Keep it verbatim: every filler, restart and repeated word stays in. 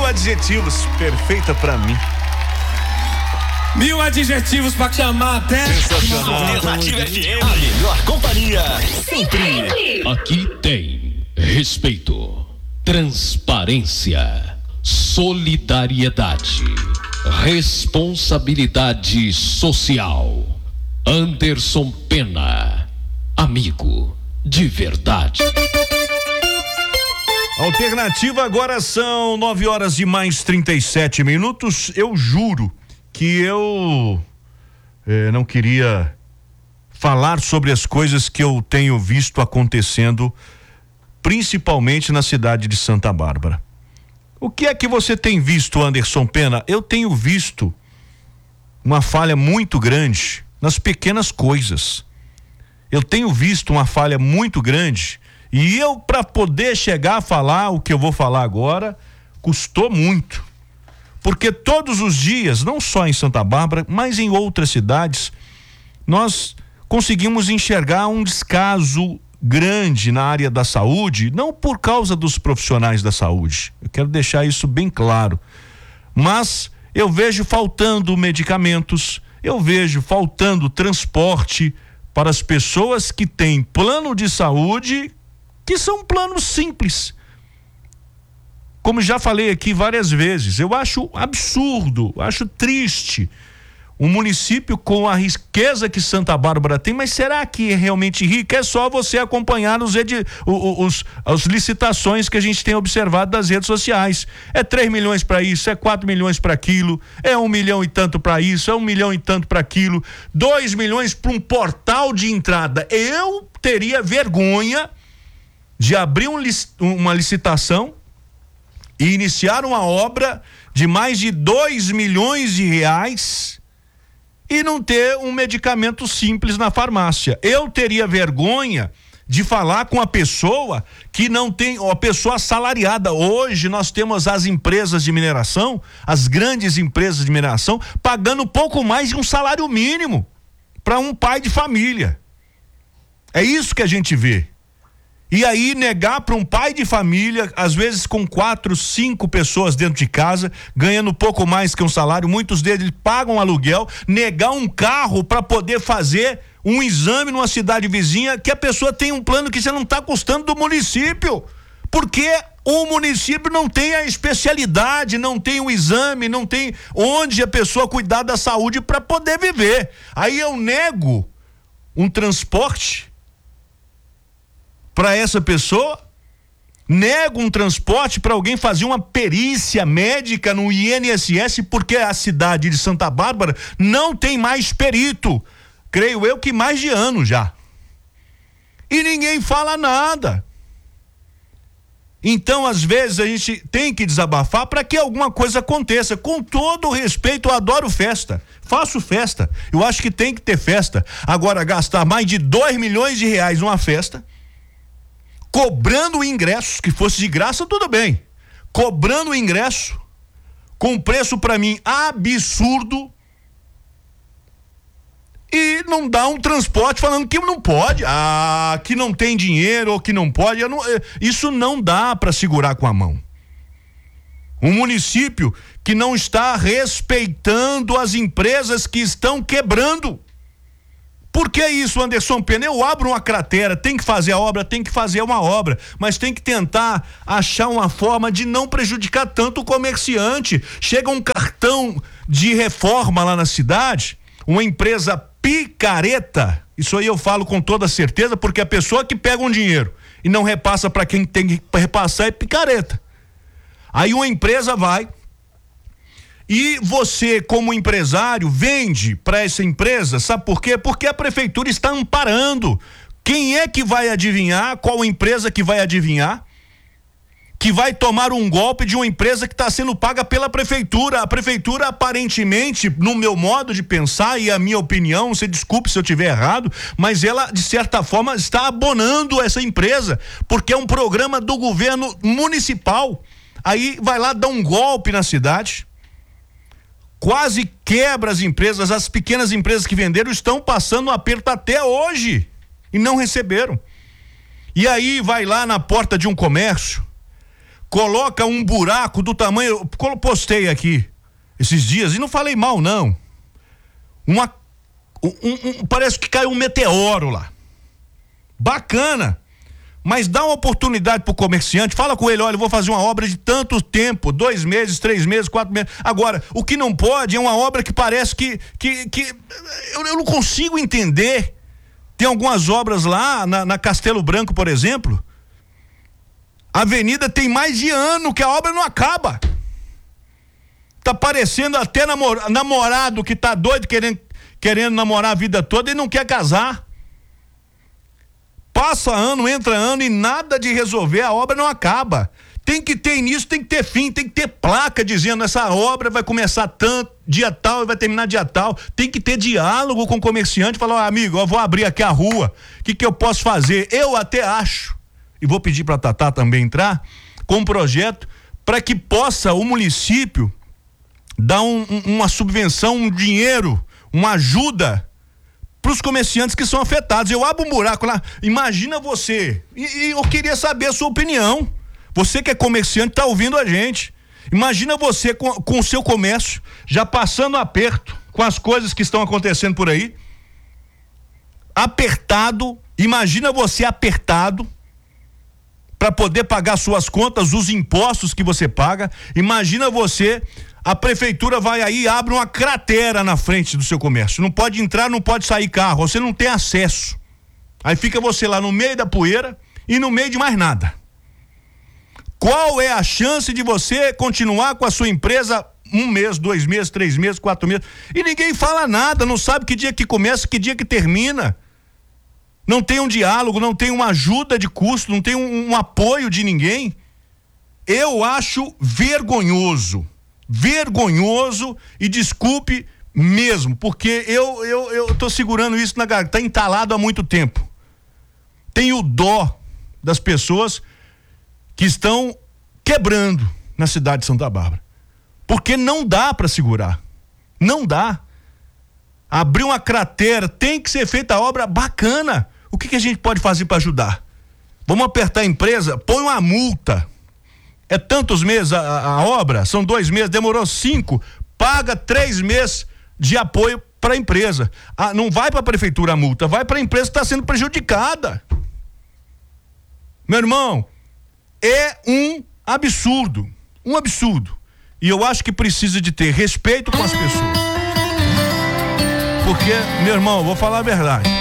adjetivos, perfeita pra mim. Mil adjetivos pra chamar até. Sensacional. Alternativa F M, a melhor companhia sempre. Aqui tem respeito, transparência, solidariedade, responsabilidade social. Anderson Pena, amigo de verdade. Alternativa, agora são nove horas e mais trinta e sete minutos. Eu juro que eu eh, não queria falar sobre as coisas que eu tenho visto acontecendo, principalmente na cidade de Santa Bárbara. O que é que você tem visto, Anderson Pena? Eu tenho visto uma falha muito grande nas pequenas coisas. Eu tenho visto uma falha muito grande e eu, para poder chegar a falar o que eu vou falar agora, custou muito. Porque todos os dias, não só em Santa Bárbara, mas em outras cidades, nós conseguimos enxergar um descaso grande na área da saúde, não por causa dos profissionais da saúde. Eu quero deixar isso bem claro. Mas eu vejo faltando medicamentos, eu vejo faltando transporte para as pessoas que têm plano de saúde, que são planos simples. Como já falei aqui várias vezes, eu acho absurdo, acho triste um município com a riqueza que Santa Bárbara tem, mas será que é realmente rica? É só você acompanhar os, edi, os, os, as licitações que a gente tem observado das redes sociais. É três milhões para isso, é quatro milhões para aquilo, é um milhão e tanto para isso, é um milhão e tanto para aquilo, dois milhões para um portal de entrada. Eu teria vergonha de abrir um, uma licitação e iniciar uma obra de mais de dois milhões de reais e não ter um medicamento simples na farmácia. Eu teria vergonha de falar com a pessoa que não tem, a pessoa assalariada. Hoje nós temos as empresas de mineração, as grandes empresas de mineração, pagando pouco mais de um salário mínimo para um pai de família. É isso que a gente vê. E aí negar para um pai de família, às vezes com quatro, cinco pessoas dentro de casa, ganhando pouco mais que um salário, muitos deles pagam aluguel, negar um carro para poder fazer um exame numa cidade vizinha, que a pessoa tem um plano que já não está custando do município, porque o município não tem a especialidade, não tem o exame, não tem onde a pessoa cuidar da saúde para poder viver. Aí eu nego um transporte para essa pessoa, nego um transporte para alguém fazer uma perícia médica no I N S S, porque a cidade de Santa Bárbara não tem mais perito, creio eu que mais de ano já, e ninguém fala nada. Então às vezes a gente tem que desabafar para que alguma coisa aconteça. Com todo o respeito, eu adoro festa, faço festa, eu acho que tem que ter festa. Agora gastar mais de dois milhões de reais numa festa, cobrando ingressos, que fosse de graça, tudo bem. Cobrando o ingresso, com preço para mim absurdo, e não dá um transporte falando que não pode, ah, que não tem dinheiro ou que não pode. Eu não, isso não dá para segurar com a mão. Um município que não está respeitando as empresas que estão quebrando. Por que isso, Anderson Pena? Eu abro uma cratera, tem que fazer a obra, tem que fazer uma obra, mas tem que tentar achar uma forma de não prejudicar tanto o comerciante. Chega um cartão de reforma lá na cidade, uma empresa picareta, isso aí eu falo com toda certeza, porque a pessoa que pega um dinheiro e não repassa para quem tem que repassar é picareta. Aí uma empresa vai e você, como empresário, vende para essa empresa, sabe por quê? Porque a prefeitura está amparando. Quem é que vai adivinhar? Qual empresa que vai adivinhar? Que vai tomar um golpe de uma empresa que está sendo paga pela prefeitura. A prefeitura, aparentemente, no meu modo de pensar e a minha opinião, você desculpe se eu estiver errado, mas ela, de certa forma, está abonando essa empresa, porque é um programa do governo municipal. Aí vai lá dar um golpe na cidade, quase quebra as empresas. As pequenas empresas que venderam estão passando um aperto até hoje e não receberam. E aí vai lá na porta de um comércio, coloca um buraco do tamanho, eu postei aqui esses dias e não falei mal não, uma, um, um, parece que caiu um meteoro lá, bacana, mas dá uma oportunidade pro comerciante, fala com ele, olha, eu vou fazer uma obra de tanto tempo, dois meses, três meses, quatro meses, agora, o que não pode é uma obra que parece que, que, que eu, eu não consigo entender. Tem algumas obras lá na, na Castelo Branco, por exemplo, a avenida tem mais de ano que a obra não acaba. Tá parecendo até namor, namorado que tá doido querendo, querendo namorar a vida toda e não quer casar. Passa ano, entra ano e nada de resolver, a obra não acaba. Tem que ter início, tem que ter fim, tem que ter placa dizendo essa obra vai começar tanto, dia tal e vai terminar dia tal. Tem que ter diálogo com o comerciante, falar, oh, amigo, eu vou abrir aqui a rua, o que que eu posso fazer? Eu até acho, e vou pedir para a Tatá também entrar, com um projeto para que possa o município dar um, um, uma subvenção, um dinheiro, uma ajuda para os comerciantes que são afetados. Eu abro um buraco lá, imagina você, e, e eu queria saber a sua opinião. Você que é comerciante tá ouvindo a gente. Imagina você com, com o seu comércio já passando aperto com as coisas que estão acontecendo por aí. Apertado, imagina você apertado para poder pagar suas contas, os impostos que você paga. Imagina você, a prefeitura vai aí e abre uma cratera na frente do seu comércio. Não pode entrar, não pode sair carro, você não tem acesso. Aí fica você lá no meio da poeira e no meio de mais nada. Qual é a chance de você continuar com a sua empresa um mês, dois meses, três meses, quatro meses? E ninguém fala nada, não sabe que dia que começa, que dia que termina. Não tem um diálogo, não tem uma ajuda de custo, não tem um, um apoio de ninguém. Eu acho vergonhoso, vergonhoso e desculpe mesmo, porque eu, eu, eu tô segurando isso na garganta, tá entalado há muito tempo. Tenho dó das pessoas que estão quebrando na cidade de Santa Bárbara, porque não dá para segurar, não dá. Abrir uma cratera, tem que ser feita a obra bacana. O que que a gente pode fazer para ajudar? Vamos apertar a empresa, põe uma multa. É tantos meses a, a, a obra, são dois meses, demorou cinco, paga três meses de apoio para a empresa. Ah, não vai para a prefeitura a multa, vai para a empresa que está sendo prejudicada. Meu irmão, é um absurdo, um absurdo. E eu acho que precisa de ter respeito com as pessoas. Porque, meu irmão, vou falar a verdade.